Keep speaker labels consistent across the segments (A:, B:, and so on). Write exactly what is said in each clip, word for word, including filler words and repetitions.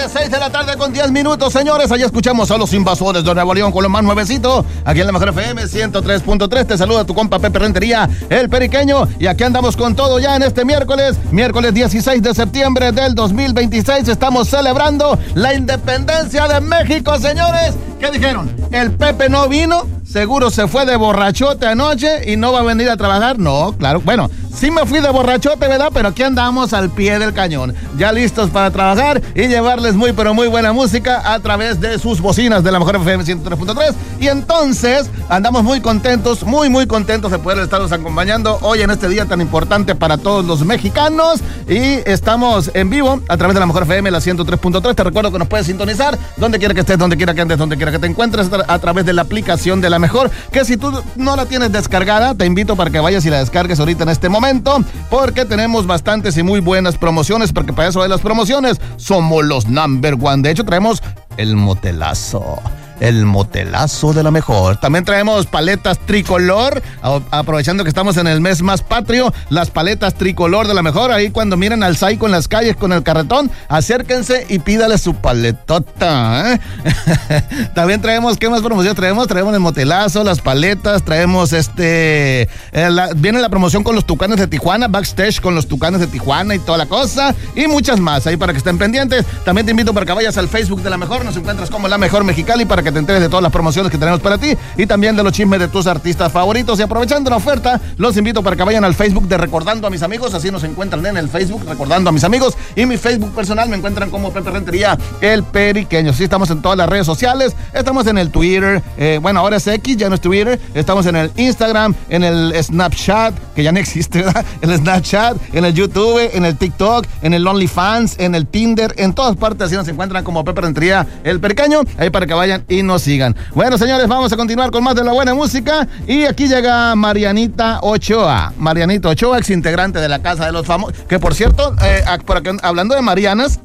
A: seis de la tarde con diez minutos, señores. Allá escuchamos a los Invasores de Nuevo León con lo más nuevecito. Aquí en la Mejor F M ciento tres punto tres. Te saluda tu compa Pepe Rentería, el Periqueño. Y aquí andamos con todo ya en este miércoles. Miércoles dieciséis de septiembre del dos mil veintiséis. Estamos celebrando la independencia de México, señores. ¿Qué dijeron? ¿El Pepe no vino? ¿Seguro se fue de borrachote anoche y no va a venir a trabajar? No, claro. Bueno, sí me fui de borrachote, ¿verdad? Pero aquí andamos al pie del cañón. Ya listos para trabajar y llevarles muy, pero muy buena música a través de sus bocinas de la Mejor F M ciento tres punto tres. Y entonces andamos muy contentos, muy, muy contentos de poder estarlos acompañando hoy en este día tan importante para todos los mexicanos. Y estamos en vivo a través de la Mejor F M, la ciento tres punto tres. Te recuerdo que nos puedes sintonizar donde quiera que estés, donde quiera que andes, donde quiera que te encuentres, a través de la aplicación de La Mejor, que si tú no la tienes descargada, te invito para que vayas y la descargues ahorita en este momento, porque tenemos bastantes y muy buenas promociones, porque para eso de las promociones somos los number one. De hecho, traemos el motelazo. El motelazo de La Mejor. También traemos paletas tricolor, a- aprovechando que estamos en el mes más patrio, las paletas tricolor de La Mejor. Ahí cuando miren al Psycho en las calles con el carretón, acérquense y pídale su paletota, ¿eh? También traemos, ¿qué más promoción traemos? Traemos el motelazo, las paletas, traemos este, eh, la, viene la promoción con los Tucanes de Tijuana, backstage con los Tucanes de Tijuana y toda la cosa, y muchas más, ahí para que estén pendientes. También te invito para que vayas al Facebook de La Mejor, nos encuentras como La Mejor Mexicali, para que que te enteres de todas las promociones que tenemos para ti y también de los chismes de tus artistas favoritos. Y aprovechando la oferta, los invito para que vayan al Facebook de Recordando a Mis Amigos. Así nos encuentran en el Facebook, Recordando a Mis Amigos. Y mi Facebook personal me encuentran como Pepe Rentería, el Periqueño. Sí, estamos en todas las redes sociales. Estamos en el Twitter, eh, bueno, ahora es X, ya no es Twitter. Estamos en el Instagram, en el Snapchat, que ya no existe, ¿verdad? El Snapchat, en el YouTube, en el TikTok, en el OnlyFans, en el Tinder, en todas partes. Así nos encuentran como Pepe Rentería, el Periqueño. Ahí para que vayan y nos sigan. Bueno, señores, vamos a continuar con más de la buena música. Y aquí llega Marianita Ochoa. Marianita Ochoa, ex integrante de la Casa de los Famosos. Que por cierto, eh, por acá, hablando de Marianas,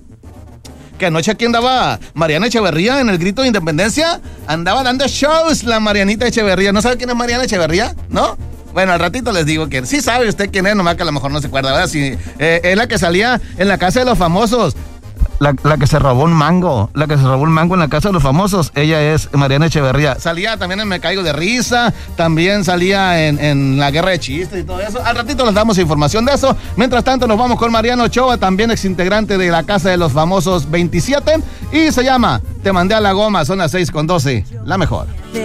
A: que anoche aquí andaba Mariana Echeverría en el Grito de Independencia. Andaba dando shows la Marianita Echeverría. ¿No sabe quién es Mariana Echeverría? ¿No? Bueno, al ratito les digo que sí sabe usted quién es, nomás que a lo mejor no se acuerda, ¿verdad? Sí, eh, es la que salía en la Casa de los Famosos. La, la que se robó un mango, la que se robó un mango en la Casa de los Famosos, ella es Mariana Echeverría. Salía también en Me Caigo de Risa, también salía en, en La Guerra de Chistes y todo eso. Al ratito les damos información de eso. Mientras tanto nos vamos con Mariana Ochoa, también exintegrante de la Casa de los Famosos veintisiete, y se llama Te Mandé a la Goma. Son las seis con doce, La Mejor.